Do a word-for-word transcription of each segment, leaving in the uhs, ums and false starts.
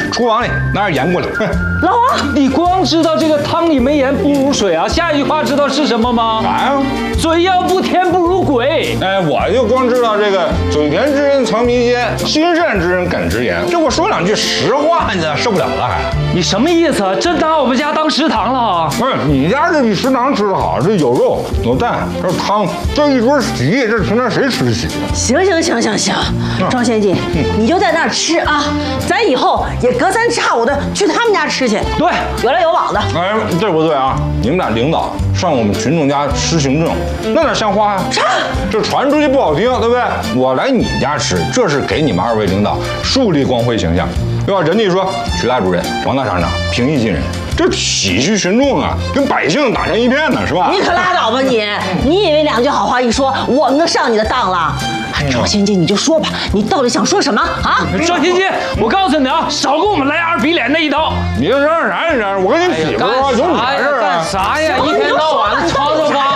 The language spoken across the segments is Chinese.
厨房里拿点盐过来。 老王，你光知道这个汤里没盐不如水啊，下一句话知道是什么吗？ 啥呀？ 嘴要不甜不如鬼。 哎，我就光知道这个嘴甜之人藏迷奸，心善之人敢直言。这我说两句实话，你受不了了还？ 你什么意思？真拿我们家当食堂了啊？ 不是，你家这比食堂吃的好，这有肉有蛋，这汤，这一桌席，这平常谁吃得起啊？ 行行行行行，庄先进，你就在那儿吃啊，咱以后也隔三差五的去他们家吃去。 对， 有来有往的。 哎，对不对啊？你们俩领导上我们群众家吃行政，那哪像话呀？ 啥？ 这传出去不好听，对不对？我来你家吃，这是给你们二位领导树立光辉形象，对吧？人家说徐大主任、王大厂长平易近人，这体恤群众啊，跟百姓打成一片呢，是吧？ 你可拉倒吧你！你以为两句好话一说，我们能上你的当了？庄先进，你就说吧，你到底想说什么啊？ 庄先进，我告诉你啊，少跟我们来二比脸那一套。 你这嚷啥呀？嚷！我跟你媳妇儿啊，有你啥事儿啊？ 干啥呀？一天到晚吵吵吧。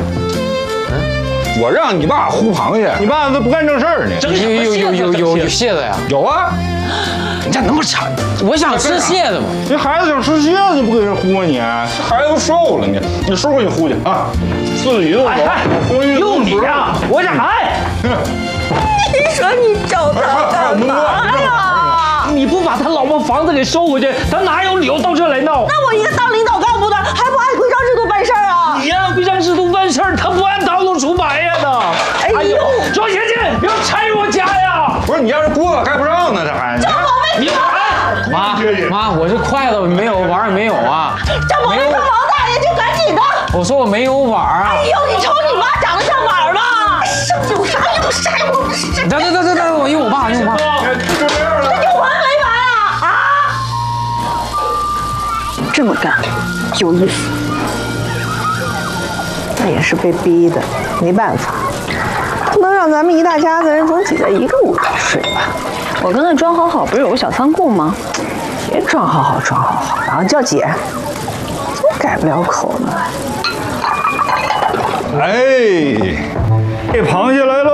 我让你爸烀螃蟹，你爸都不干正事儿呢。 有有有有有有蟹子呀？ 有啊， 你咋那么馋？ 我想吃蟹子嘛。 这孩子想吃蟹子，不给人烀你？这孩子都瘦了呢，你叔给你烀去啊，自己都走。 用你呀！我想来。 你说你找他干嘛呀？ 你不把他老婆房子给收回去，他哪有理由到这来闹？ 那我一个当领导干部的，还不按规章制度办事儿啊？ 你按规章制度办事儿，他不按套路出牌呀呢！ 哎呦， 庄先进，不要拆我家呀！ 不是你家这锅可盖不上呢，这还张宝贝， 你来！ 妈妈，我这筷子没有，碗也没有啊。 张宝贝和王大爷就赶紧的。 我说我没有碗啊。 哎呦，你瞅你妈长得像碗吗？有啥有啥有啥？ 等等等等等，我用我爸用我爸。 就这样了。 有完没完啊？啊！这么干有意思，那也是被逼的，没办法，不能让咱们一大家子人总挤在一个屋里睡吧？ 我跟那装好好不是有个小仓库吗？ 别装好好装好好，然后叫姐，怎么改不了口呢？ 哎，这螃蟹来喽！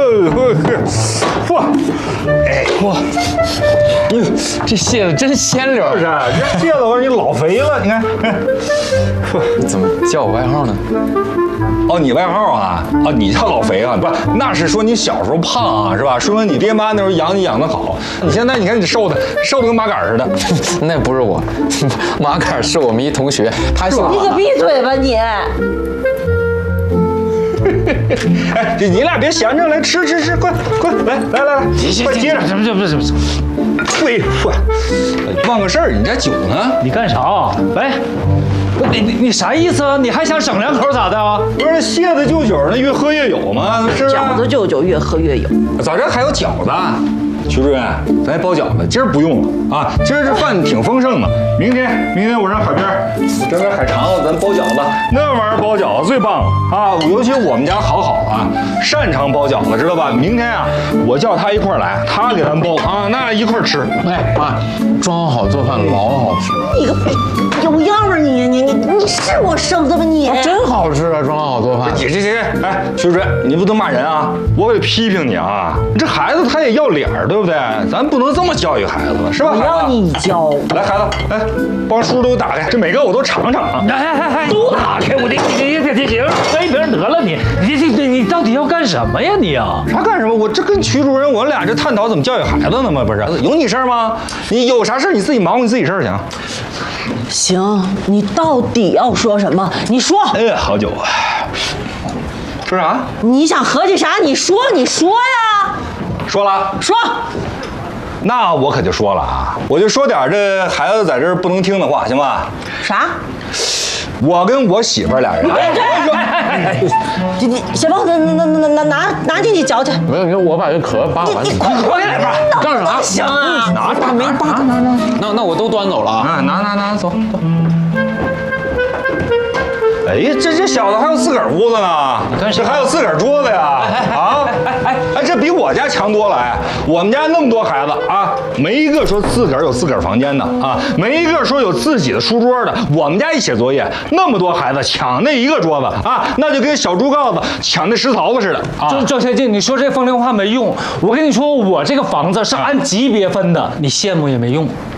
嚯，哎哇，哎呦，这蟹子真鲜溜。 是啊，这蟹子我说你老肥了，你看。 你怎么叫我外号呢？ 哦，你外号啊？哦，你叫老肥啊？不，那是说你小时候胖啊，是吧？说明你爹妈那时候养你养得好。你现在你看你瘦的，瘦的跟麻杆似的。 那不是我，马杆是我们一同学，他姓马。 你可闭嘴吧你！ 哎，这你俩别闲着，来吃吃吃，快快来来来来，快接着！ 什么什么什么？ 对，嚯，忘个事儿，你这酒呢？ 你干啥啊？喂，你你你啥意思啊？你还想省两口咋的啊？ 不是蟹子就酒呢，越喝越有吗？是不是？ 饺子就酒，越喝越有。 早这还有饺子。徐主任，咱还包饺子，今儿不用了啊！今儿这饭挺丰盛的，明天明天我让海边整点海肠子，咱包饺子，那玩意儿包饺子最棒了啊！尤其我们家好好啊，擅长包饺子，知道吧？明天啊，我叫他一块儿来，他给咱包啊，那一块儿吃。 哎妈，装好做饭老好吃。 你个有样儿你你你你是我生的吗你？ 真好吃啊，装好做饭。 姐姐姐，哎，徐主任，你不能骂人啊！我得批评你啊！这孩子他也要脸儿，对不对？咱不能这么教育孩子，是吧？ 我要你教。 来，孩子，来，帮叔都打开，这每个我都尝尝啊！ 哎哎哎，都打开！我这你这这行，搁一边得了你，你这这你到底要干什么呀你啊？ 啥干什么？我这跟徐主任我俩这探讨怎么教育孩子呢吗？不是，有你事儿吗？你有啥事你自己忙活你自己事儿去啊！ 行，你到底要说什么？你说。 哎呀，好酒啊！说啥？ 你想合计啥？你说，你说呀。 说了。 说。 那我可就说了啊，我就说点这孩子在这儿不能听的话，行吧？ 啥？ 我跟我媳妇儿俩人。 哎对，你你行吧，那那那那拿拿拿进去嚼去。 没有，你说我把这壳扒完。 你快回来吧！ 干啥？ 行啊， 拿扒没扒拿拿。那那我都端走了啊！ 啊，拿拿拿，走走。哎，这这小子还有自个儿屋子呢，这还有自个儿桌子呀！啊，哎哎，这比我家强多了哎！我们家那么多孩子啊，没一个说自个儿有自个儿房间的啊，没一个说有自己的书桌的。我们家一写作业，那么多孩子抢那一个桌子啊，那就跟小猪羔子抢那石头子似的啊！ 赵赵先进，你说这风凉话没用。我跟你说，我这个房子是按级别分的，你羡慕也没用。